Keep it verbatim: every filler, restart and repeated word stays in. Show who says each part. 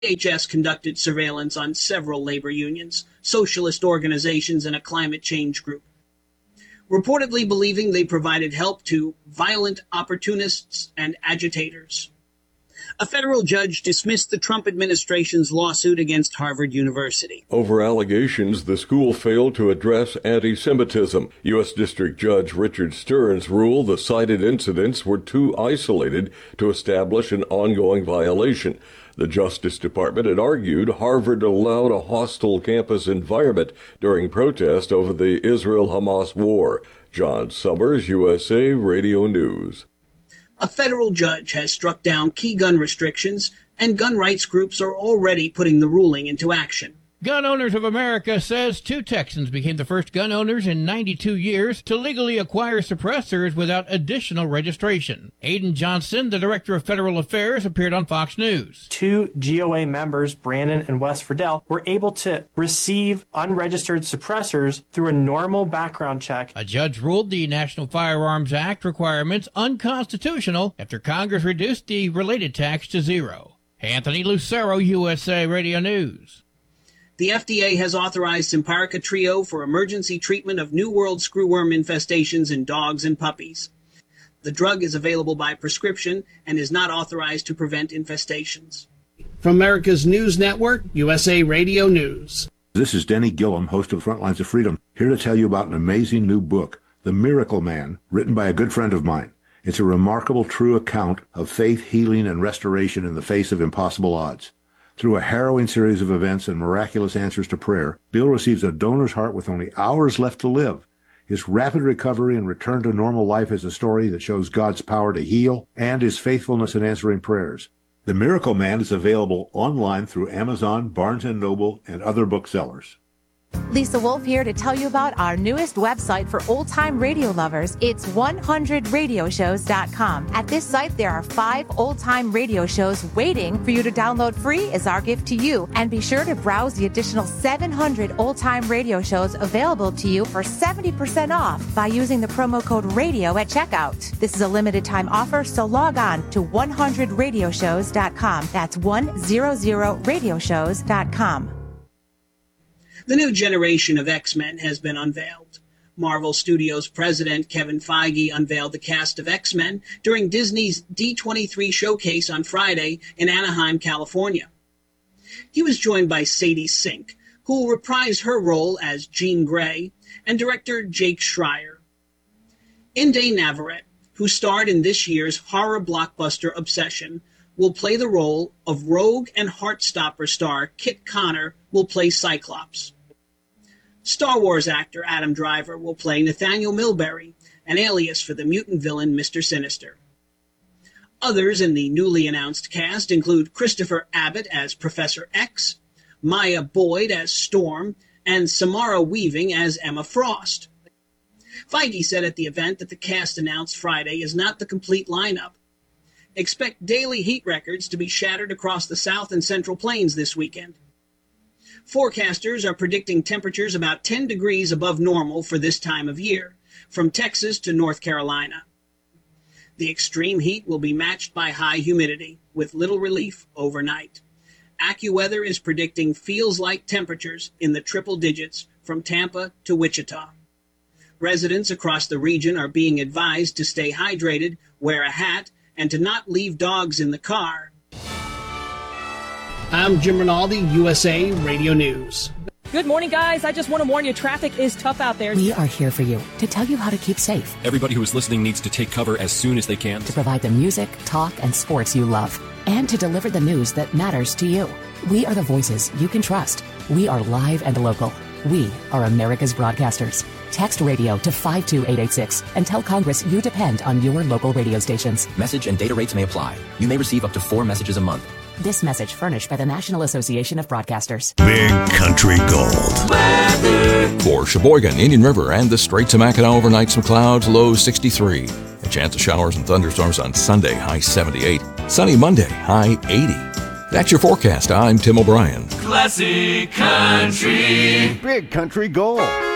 Speaker 1: H S conducted surveillance on several labor unions, socialist organizations, and a climate change group, reportedly believing they provided help to violent opportunists and agitators. A federal judge dismissed the Trump administration's lawsuit against Harvard University
Speaker 2: over allegations the school failed to address anti-Semitism. U S District Judge Richard Stearns ruled the cited incidents were too isolated to establish an ongoing violation. The Justice Department had argued Harvard allowed a hostile campus environment during protest over the Israel-Hamas war. John Summers, U S A Radio News.
Speaker 1: A federal judge has struck down key gun restrictions, and gun rights groups are already putting the ruling into action.
Speaker 3: Gun Owners of America says two Texans became the first gun owners in ninety-two years to legally acquire suppressors without additional registration. Aiden Johnson, the Director of Federal Affairs, appeared on Fox News.
Speaker 4: Two G O A members, Brandon and Wes Friedel, were able to receive unregistered suppressors through a normal background check.
Speaker 3: A judge ruled the National Firearms Act requirements unconstitutional after Congress reduced the related tax to zero. Anthony Lucero, U S A Radio News.
Speaker 1: The F D A has authorized Simparica Trio for emergency treatment of New World screwworm infestations in dogs and puppies. The drug is available by prescription and is not authorized to prevent infestations.
Speaker 5: From America's News Network, U S A Radio News.
Speaker 6: This is Denny Gillum, host of Frontlines of Freedom, here to tell you about an amazing new book, The Miracle Man, written by a good friend of mine. It's a remarkable, true account of faith, healing, and restoration in the face of impossible odds. Through a harrowing series of events and miraculous answers to prayer, Bill receives a donor's heart with only hours left to live. His rapid recovery and return to normal life is a story that shows God's power to heal and his faithfulness in answering prayers. The Miracle Man is available online through Amazon, Barnes and Noble, and other booksellers.
Speaker 7: Lisa Wolf here to tell you about our newest website for old-time radio lovers. It's one hundred radio shows dot com. At this site, there are five old-time radio shows waiting for you to download free as our gift to you. And be sure to browse the additional seven hundred old-time radio shows available to you for seventy percent off by using the promo code RADIO at checkout. This is a limited-time offer, so log on to one hundred radio shows dot com. That's one hundred radio shows dot com.
Speaker 1: The new generation of X-Men has been unveiled. Marvel Studios president Kevin Feige unveiled the cast of X-Men during Disney's D twenty-three showcase on Friday in Anaheim, California. He was joined by Sadie Sink, who will reprise her role as Jean Grey, and director Jake Schreier. Inde Navarrete, who starred in this year's horror blockbuster Obsession, will play the role of Rogue, and Heartstopper star Kit Connor will play Cyclops. Star Wars actor Adam Driver will play Nathaniel Milbury, an alias for the mutant villain Mister Sinister. Others in the newly announced cast include Christopher Abbott as Professor X, Maya Boyd as Storm, and Samara Weaving as Emma Frost. Feige said at the event that the cast announced Friday is not the complete lineup. Expect daily heat records to be shattered across the South and Central Plains this weekend. Forecasters are predicting temperatures about ten degrees above normal for this time of year, from Texas to North Carolina. The extreme heat will be matched by high humidity, with little relief overnight. AccuWeather is predicting feels-like temperatures in the triple digits from Tampa to Wichita. Residents across the region are being advised to stay hydrated, wear a hat, and to not leave dogs in the car.
Speaker 5: I'm Jim Rinaldi, U S A Radio News.
Speaker 8: Good morning, guys. I just want to warn you, traffic is tough out there.
Speaker 9: We are here for you to tell you how to keep safe.
Speaker 10: Everybody who is listening needs to take cover as soon as they can.
Speaker 9: To provide the music, talk, and sports you love. And to deliver the news that matters to you. We are the voices you can trust. We are live and local. We are America's broadcasters. Text radio to five two eight eight six and tell Congress you depend on your local radio stations.
Speaker 11: Message and data rates may apply. You may receive up to four messages a month.
Speaker 9: This message furnished by the National Association of Broadcasters.
Speaker 12: Big Country Gold.
Speaker 13: Weather. For Sheboygan, Indian River, and the Straits of Mackinac, overnight some clouds, low sixty-three. A chance of showers and thunderstorms on Sunday, high seventy-eight. Sunny Monday, high eighty. That's your forecast. I'm Tim O'Brien.
Speaker 14: Classic Country.
Speaker 12: Big Country Gold.